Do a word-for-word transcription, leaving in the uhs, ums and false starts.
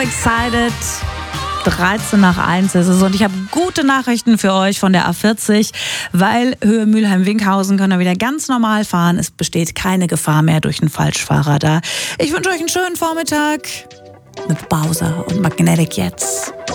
Excited. dreizehn nach eins ist es und ich habe gute Nachrichten für euch von der A vierzig, weil Höhe Mülheim-Winkhausen können wir wieder ganz normal fahren. Es besteht keine Gefahr mehr durch einen Falschfahrer da. Ich wünsche euch einen schönen Vormittag mit Bowser und Magnetic jetzt.